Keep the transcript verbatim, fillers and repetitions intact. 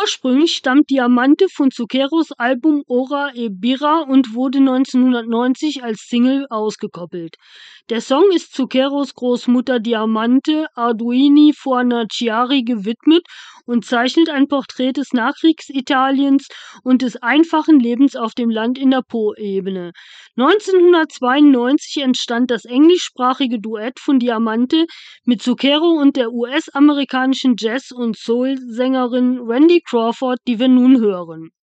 Ursprünglich stammt Diamante von Zuccheros Album Ora e Birra und wurde neunzehnhundertneunzig als Single ausgekoppelt. Der Song ist Zuccheros Großmutter Diamante Arduini Fornaciari gewidmet und zeichnet ein Porträt des Nachkriegsitaliens und des einfachen Lebens auf dem Land in der Po-Ebene. neunzehnhundertzweiundneunzig entstand das englischsprachige Duett von Diamante mit Zucchero und der U S-amerikanischen Jazz- und Soul-Sängerin Randy Crawford, die wir nun hören.